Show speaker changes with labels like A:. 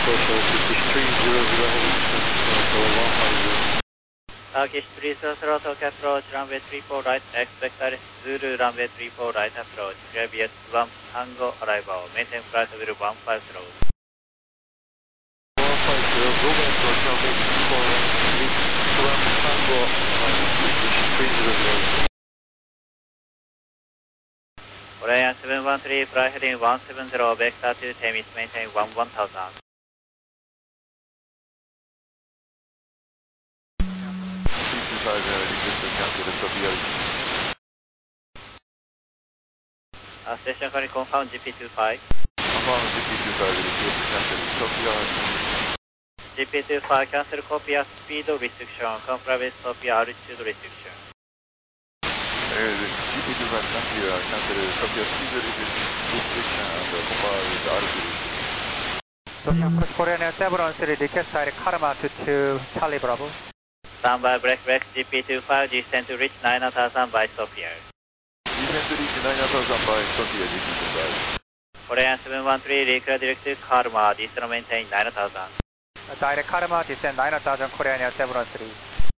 A: Turkish 30 throttle approach, runway 34 right, expect Zulu runway 34 right approach, previous 1 Tango arrival, maintain flight level 15 throws.
B: 150, go back approach, runway 34 right, 1 Tango, British 30.
A: Korean 713, fly heading 170, vector to Temis, maintain 1000. Station current confirm GP25.
B: Confirm GP25, request cancel, Sofia.
A: GP25 cancel copy of speed restriction, comply with Sofia altitude restriction.
B: GP25 cancel Sofia speed restriction and comply with altitude.
C: Sofia approach Korean 713, request direct Karma to Charlie Bravo.
A: Standby break GP25, descend to reach 9000 by Sofia.
B: Descend to reach 9000 by Sofia, GP25.
A: Korean 713, reclear direct to Karma, descend maintain 9000.
C: Direct Karma, descend 9000, Korean 713.